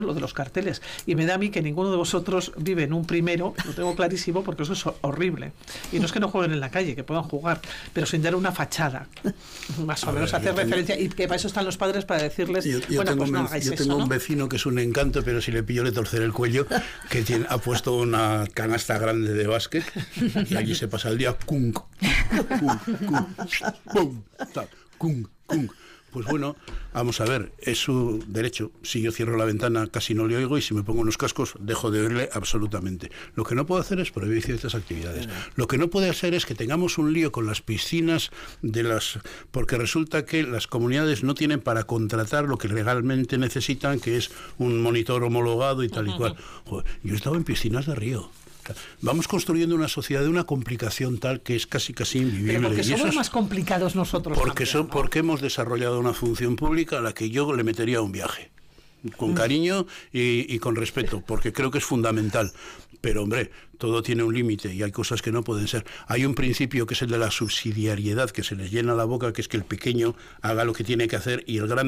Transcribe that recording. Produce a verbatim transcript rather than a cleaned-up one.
lo de los carteles, y me da a mí que ninguno de vosotros vive en un primero, lo tengo clarísimo, porque eso es horrible. Y no es que no jueguen en la calle, que puedan jugar, pero sin dar una fachada, más o menos hacer referencia, y que para eso están los padres, para decirles, yo, yo bueno, tengo, pues no un, hagáis yo eso, tengo ¿no? un vecino que es un encanto, pero si le pillo le torceré el cuello, que tiene, ha puesto una canasta grande de básquet, y allí se pasa el día, kung, kung, kung, pum, tal, kung, kung. Pues bueno, vamos a ver, es su derecho. Si yo cierro la ventana casi no le oigo, y si me pongo unos cascos dejo de oírle absolutamente. Lo que no puedo hacer es prohibir ciertas actividades. Lo que no puede hacer es que tengamos un lío con las piscinas de las, porque resulta que las comunidades no tienen para contratar lo que legalmente necesitan, que es un monitor homologado y tal y cual. Joder, yo he estado en piscinas de río. Vamos construyendo una sociedad de una complicación tal que es casi casi invivible. Pero porque y somos eso es más complicados nosotros porque, también, son, ¿no? porque hemos desarrollado una función pública a la que yo le metería un viaje. Con cariño y, y con respeto, porque creo que es fundamental. Pero, hombre, todo tiene un límite y hay cosas que no pueden ser. Hay un principio que es el de la subsidiariedad, que se les llena la boca, que es que el pequeño haga lo que tiene que hacer y el grande